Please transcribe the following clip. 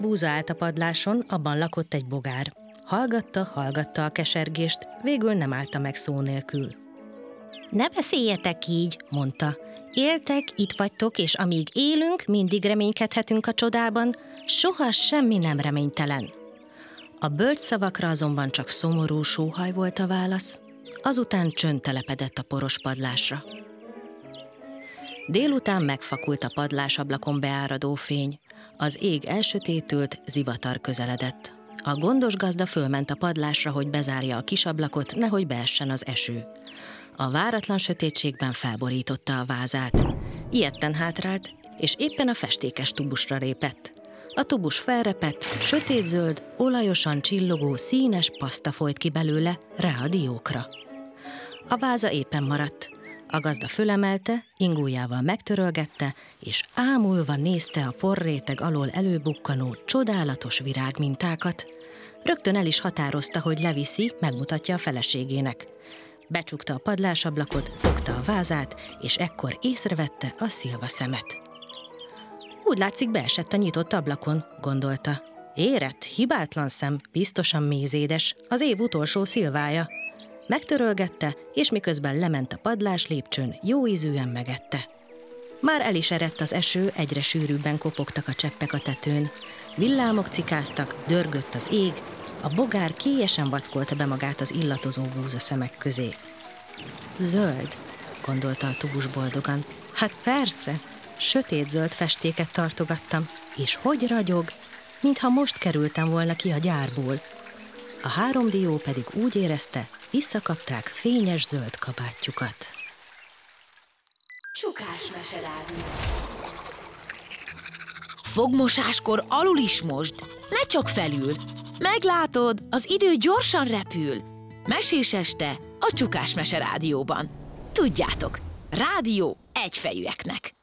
Búza állt a padláson, abban lakott egy bogár. Hallgatta a kesergést, végül nem állta meg szó nélkül. Ne beszéljetek így, mondta. Éltek, itt vagytok, és amíg élünk, mindig reménykedhetünk a csodában, soha semmi nem reménytelen. A bölcs szavakra azonban csak szomorú sóhaj volt a válasz, azután csönd telepedett a poros padlásra. Délután megfakult a padlásablakon beáradó fény, az ég elsötétült, zivatar közeledett. A gondos gazda fölment a padlásra, hogy bezárja a kis ablakot, nehogy beessen az eső. A váratlan sötétségben felborította a vázát. Ijedten hátrált, és éppen a festékes tubusra lépett. A tubus felrepett, sötétzöld, olajosan csillogó, színes paszta folyt ki belőle rá a diókra. A váza éppen maradt. A gazda fölemelte, ingójával megtörölgette, és ámulva nézte a porréteg alól előbukkanó csodálatos virágmintákat. Rögtön el is határozta, hogy leviszi, megmutatja a feleségének. Becsukta a padlásablakot, fogta a vázát, és ekkor észrevette a szilvaszemet. Úgy látszik, beesett a nyitott ablakon, gondolta. Érett, hibátlan szem, biztosan mézédes, az év utolsó szilvája. Megtörölgette, és miközben lement a padlás lépcsőn, jó ízűen megette. Már el is erett az eső, egyre sűrűbben kopogtak a cseppek a tetőn. Villámok cikáztak, dörgött az ég, a bogár kélyesen vackolta be magát az illatozó búzaszemek közé. Zöld, gondolta a tubus boldogan. Hát persze, sötétzöld festéket tartogattam, és hogy ragyog, mintha most kerültem volna ki a gyárból. A három dió pedig úgy érezte, visszakapták fényes zöld kabátjukat. Csukás meserádió. Fogmosáskor alul is mosd, ne csak felül. Meglátod, az idő gyorsan repül. Mesés este a Csukás Mese Rádióban. Tudjátok, rádió egyfejűeknek.